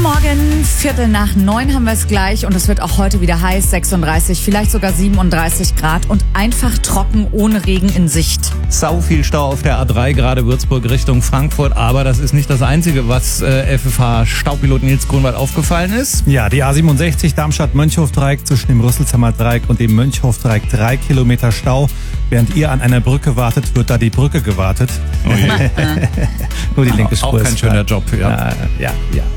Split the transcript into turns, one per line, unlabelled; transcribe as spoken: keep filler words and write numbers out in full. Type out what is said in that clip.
Morgen, Viertel nach neun haben wir es gleich und es wird auch heute wieder heiß, sechsunddreißig, vielleicht sogar siebenunddreißig Grad und einfach trocken, ohne Regen in Sicht.
Sau viel Stau auf der A drei, gerade Würzburg Richtung Frankfurt, aber das ist nicht das Einzige, was äh, F F H-Staupilot Nils Grunwald aufgefallen ist.
Ja, die A siebenundsechzig Darmstadt-Mönchhof-Dreieck zwischen dem Rüsselsheimer Dreieck und dem Mönchhof-Dreieck, drei Kilometer Stau. Während ihr an einer Brücke wartet, wird da die Brücke gewartet.
Oh
Nur die linke
auch
Spur
kein
ist
schöner
frei.
Job, ja.
Ja, ja, ja.